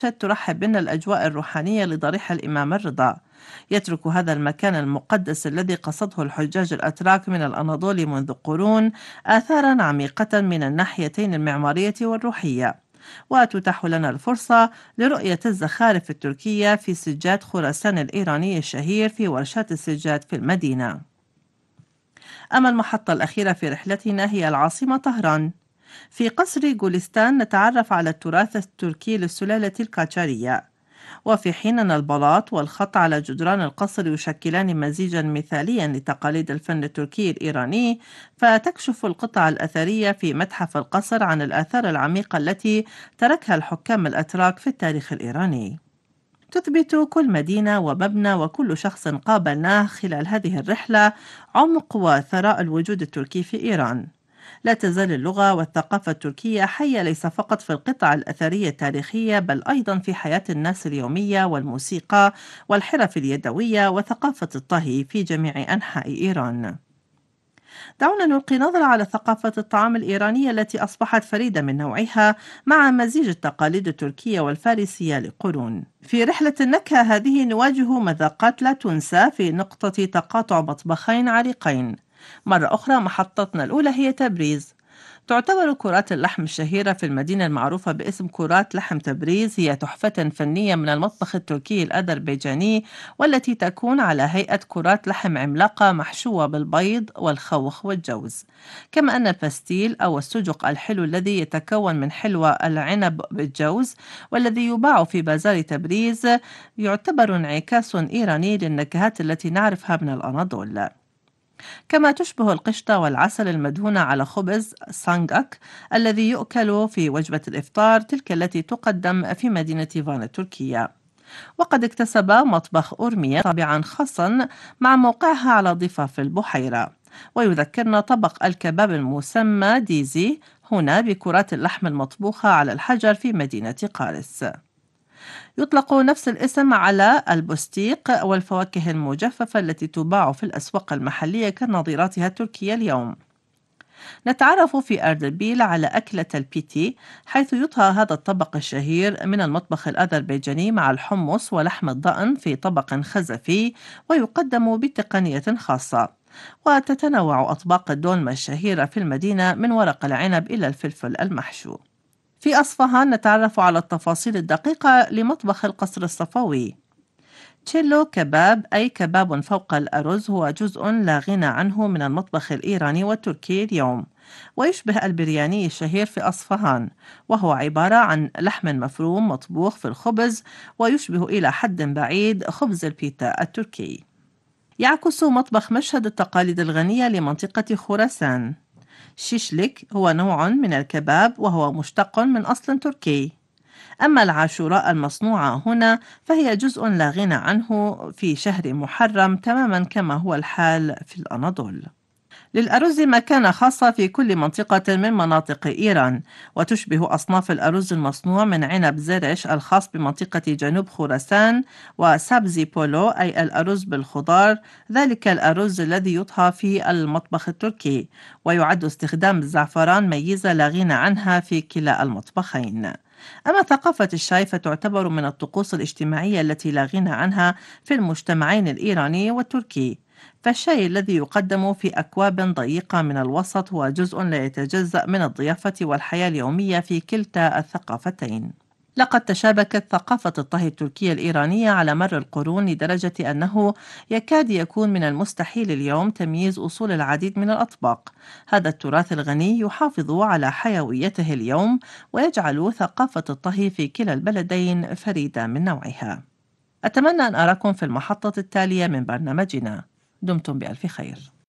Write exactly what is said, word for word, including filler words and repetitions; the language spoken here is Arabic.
ترحب بنا الأجواء الروحانية لضريح الإمام الرضا. يترك هذا المكان المقدس الذي قصده الحجاج الأتراك من الأناضول منذ قرون آثارا عميقة من الناحيتين المعمارية والروحية، وتتاح لنا الفرصة لرؤية الزخارف التركية في سجاد خراسان الإيراني الشهير في ورشات السجاد في المدينة. أما المحطة الأخيرة في رحلتنا هي العاصمة طهران. في قصر جولستان نتعرف على التراث التركي للسلالة القاجارية، وفي حين أن البلاط والخط على جدران القصر يشكلان مزيجا مثاليا لتقاليد الفن التركي الإيراني، فتكشف القطع الأثرية في متحف القصر عن الآثار العميقة التي تركها الحكام الأتراك في التاريخ الإيراني. تثبت كل مدينة ومبنى وكل شخص قابلناه خلال هذه الرحلة عمق وثراء الوجود التركي في إيران. لا تزال اللغة والثقافة التركية حية ليس فقط في القطع الأثرية التاريخية، بل أيضا في حياة الناس اليومية والموسيقى والحرف اليدوية وثقافة الطهي في جميع أنحاء إيران. دعونا نلقي نظرة على ثقافة الطعام الإيرانية التي أصبحت فريدة من نوعها مع مزيج التقاليد التركية والفارسية لقرون. في رحلة النكهة هذه نواجه مذاقات لا تنسى في نقطة تقاطع مطبخين عريقين. مرة أخرى محطتنا الأولى هي تبريز. تعتبر كرات اللحم الشهيرة في المدينة المعروفة باسم كرات لحم تبريز هي تحفة فنية من المطبخ التركي الأذربيجاني، والتي تكون على هيئة كرات لحم عملاقة محشوة بالبيض والخوخ والجوز. كما أن الباستيل أو السجق الحلو الذي يتكون من حلوى العنب بالجوز والذي يباع في بازار تبريز يعتبر انعكاس إيراني للنكهات التي نعرفها من الأناضول. كما تشبه القشطة والعسل المدهونة على خبز سانجاك الذي يؤكل في وجبة الإفطار تلك التي تقدم في مدينة فان التركية. وقد اكتسب مطبخ أورمية طابعا خاصا مع موقعها على ضفاف البحيرة، ويذكرنا طبق الكباب المسمى ديزي هنا بكرات اللحم المطبوخة على الحجر في مدينة قارس. يطلق نفس الاسم على البستيق والفواكه المجففة التي تباع في الأسواق المحلية كنظيراتها التركية اليوم. نتعرف في أردبيل على أكلة البيتي، حيث يطهى هذا الطبق الشهير من المطبخ الأذربيجاني مع الحمص ولحم الضأن في طبق خزفي، ويقدم بتقنية خاصة. وتتنوع أطباق الدولمة الشهيرة في المدينة من ورق العنب إلى الفلفل المحشو. في أصفهان نتعرف على التفاصيل الدقيقة لمطبخ القصر الصفوي. تشيلو كباب أي كباب فوق الأرز هو جزء لا غنى عنه من المطبخ الإيراني والتركي اليوم، ويشبه البرياني الشهير في أصفهان، وهو عبارة عن لحم مفروم مطبوخ في الخبز ويشبه إلى حد بعيد خبز البيتا التركي. يعكس مطبخ مشهد التقاليد الغنية لمنطقة خراسان. شيشليك هو نوع من الكباب وهو مشتق من أصل تركي. أما العاشوراء المصنوعة هنا فهي جزء لا غنى عنه في شهر محرم تماما كما هو الحال في الأناضول. للأرز مكانة خاصة في كل منطقة من مناطق إيران، وتشبه أصناف الأرز المصنوع من عنب زرش الخاص بمنطقة جنوب خراسان، وسابزي بولو أي الأرز بالخضار، ذلك الأرز الذي يطهى في المطبخ التركي، ويعد استخدام الزعفران ميزة لا غنى عنها في كلا المطبخين. أما ثقافة الشاي فتعتبر من الطقوس الاجتماعية التي لا غنى عنها في المجتمعين الإيراني والتركي. فالشاي الذي يقدم في أكواب ضيقة من الوسط هو جزء لا يتجزأ من الضيافة والحياة اليومية في كلتا الثقافتين. لقد تشابكت ثقافة الطهي التركية الإيرانية على مر القرون لدرجة أنه يكاد يكون من المستحيل اليوم تمييز أصول العديد من الأطباق. هذا التراث الغني يحافظ على حيويته اليوم ويجعل ثقافة الطهي في كلا البلدين فريدة من نوعها. أتمنى أن أراكم في المحطة التالية من برنامجنا. دمتم بألف خير.